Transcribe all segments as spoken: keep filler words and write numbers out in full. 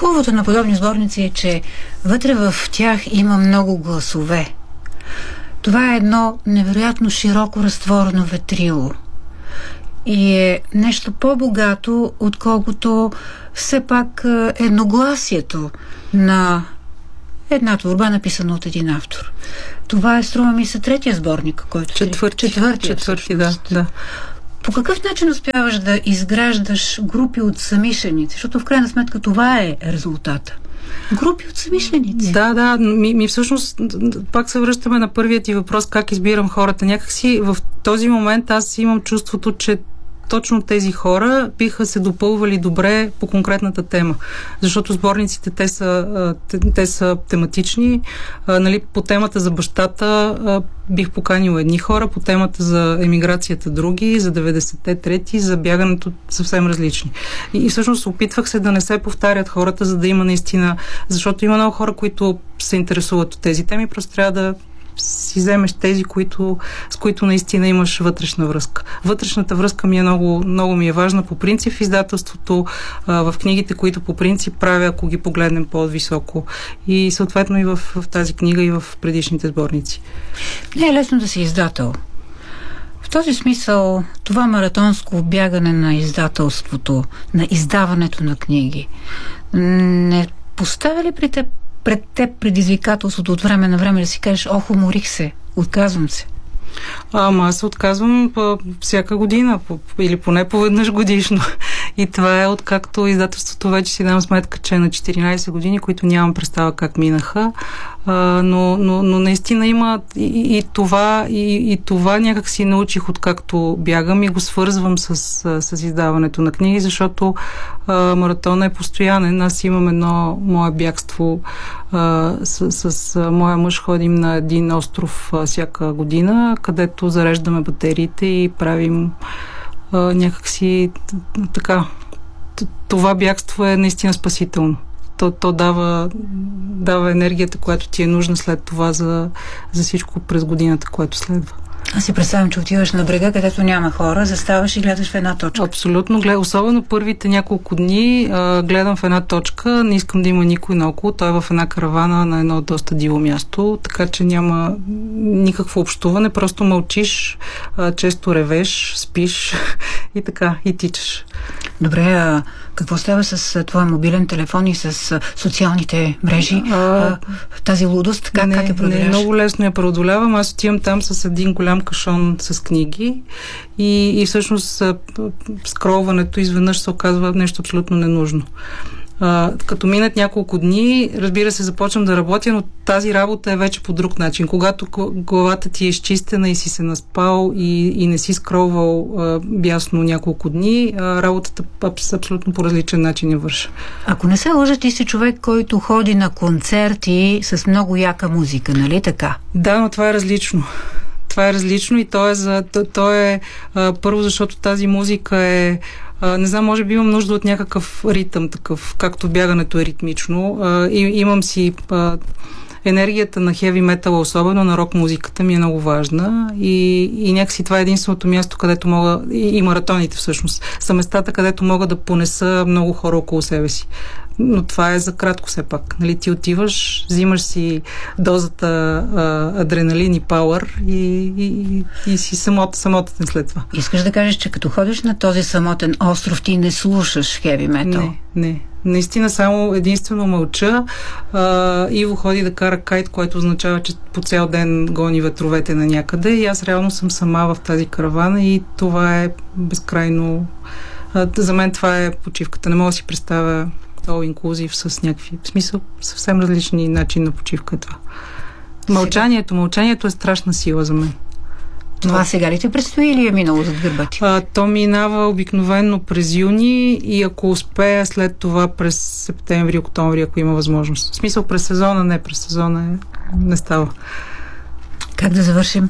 Хубавото на подобни сборници е, че вътре в тях има много гласове. Това е едно невероятно широко разтворено ветрило. И е нещо по-богато, отколкото все пак едногласието на една творба, написана от един автор. Това е, струва ми се, третия сборник, който... Четвърти. Четвърти, Четвърти, да, да. По какъв начин успяваш да изграждаш групи от самишленици? Защото в крайна сметка това е резултата. Групи от самишленици. Да, да. Ми, ми всъщност пак се връщаме на първият ти въпрос, как избирам хората. Някакси в този момент аз имам чувството, че точно тези хора биха се допълвали добре по конкретната тема. Защото сборниците, те са, те са тематични. Нали, по темата за бащата бих поканила едни хора, по темата за емиграцията други, за деветдесетте трети, за бягането съвсем различни. И, и всъщност опитвах се да не се повтарят хората, за да има наистина... Защото има много хора, които се интересуват от тези теми, просто трябва да си вземеш тези, които, с които наистина имаш вътрешна връзка. Вътрешната връзка ми е много, много ми е важна по принцип в издателството, а, в книгите, които по принцип правя, ако ги погледнем по-високо. И съответно и в, в тази книга, и в предишните сборници. Не е лесно да си издател. В този смисъл, това маратонско бягане на издателството, на издаването на книги, не поставя ли при теб пред теб предизвикателството от време на време да си кажеш: ох, уморих се, отказвам се? Ама аз се отказвам по всяка година, по, или поне поведнъж годишно. И това е откакто издателството вече си дам сметка, че е на четиринайсет години, които нямам представа как минаха. А, но, но, но наистина има и, и, това, и, и това някак си научих откакто бягам и го свързвам с, с издаването на книги, защото а, маратона е постоянен. Аз имам едно мое бягство а, с, с, с моя мъж, ходим на един остров а, всяка година, където зареждаме батериите и правим а, някакси така. Това бягство е наистина спасително. То, то дава, дава енергията, която ти е нужна след това за, за всичко през годината, което следва. Аз си представям, че отиваш на брега, където няма хора, заставаш и гледаш в една точка. Абсолютно. Глед... Особено първите няколко дни а, гледам в една точка, не искам да има никой наоколо. Той е в една каравана на едно доста диво място, така че няма никакво общуване, просто мълчиш, а, често ревеш, спиш и така, и тичаш. Добре, а какво става с твоя мобилен телефон и с социалните мрежи? А, тази лудост, как, не, как я преодоляваш? Не, много лесно я преодолявам. Аз отивам там с един голям кашон с книги и, и всъщност скролването изведнъж се оказва нещо абсолютно ненужно. А, като минат няколко дни, разбира се, започвам да работя, но тази работа е вече по друг начин. Когато главата ти е изчистена и си се наспал и, и не си скролвал а, бясно няколко дни, а, работата абсолютно по различен начин я върша. Ако не се лъжа, ти си човек, който ходи на концерти с много яка музика, нали така? Да, но това е различно. Това е различно и то е, за, то, то е а, първо, защото тази музика е а, не знам, може би имам нужда от някакъв ритъм такъв, както бягането е ритмично. А, и, имам си а, енергията на хеви метала, особено на рок музиката ми е много важна и, и някакси това е единственото място, където мога, и, и маратоните всъщност, са местата, където мога да понеса много хора около себе си. Но това е за кратко все пак. Нали, ти отиваш, взимаш си дозата а, адреналин и пауър и, и, и, и си самот, самотен след това. Искаш да кажеш, че като ходиш на този самотен остров, ти не слушаш хеви метал? Не, не. Наистина само единствено мълча. А, Иво ходи да кара кайт, което означава, че по цял ден гони ветровете на някъде и аз реално съм сама в тази каравана и това е безкрайно... А, за мен това е почивката. Не мога да си представя all inclusive с някакви... В смисъл, съвсем различни начини на почивка е това. Мълчанието, мълчанието е страшна сила за мен. Това но... сега ли те предстои или е минало зад гърба ти? А, то минава обикновено през юни и ако успея след това през септември, октомври, ако има възможност. В смисъл през сезона, не през сезона е, не става. Как да завършим?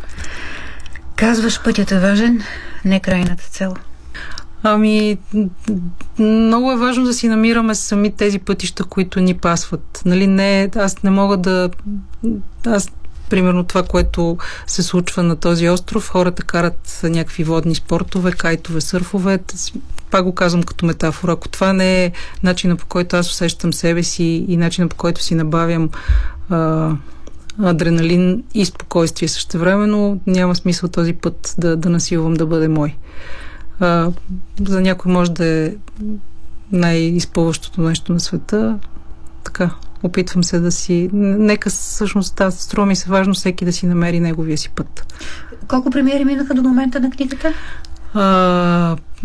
Казваш, пътят е важен, не крайната цел. Ами, много е важно да си намираме сами тези пътища, които ни пасват. Нали, не, аз не мога да... Аз примерно това, което се случва на този остров. Хората карат някакви водни спортове, кайтове, сърфове. Пак го казвам като метафора. Ако това не е начинът, по който аз усещам себе си и начинът, по който си набавям а, адреналин и спокойствие същевременно, няма смисъл този път да, да насилвам да бъде мой. А, за някой може да е най-изпълващото нещо на света. Така, опитвам се да си... Нека всъщност, да, струва ми се важно всеки да си намери неговия си път. Колко премиери минаха до момента на книгата? А,